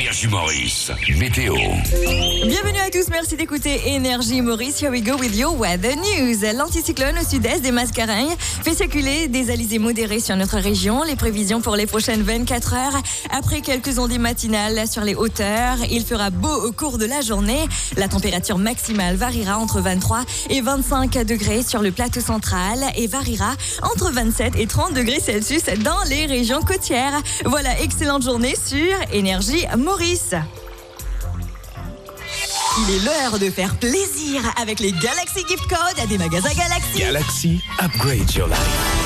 Énergie Maurice, météo. Bienvenue à tous, merci d'écouter Énergie Maurice. Here we go with your weather news. L'anticyclone au sud-est des Mascareignes fait circuler des alizés modérés sur notre région. Les prévisions pour les prochaines 24 heures. Après quelques ondées matinales sur les hauteurs, il fera beau au cours de la journée. La température maximale variera entre 23 et 25 degrés sur le plateau central et variera entre 27 et 30 degrés Celsius dans les régions côtières. Voilà, excellente journée sur Énergie Maurice. Il est l'heure de faire plaisir avec les Galaxy Gift Codes des magasins Galaxy. Galaxy, upgrade your life.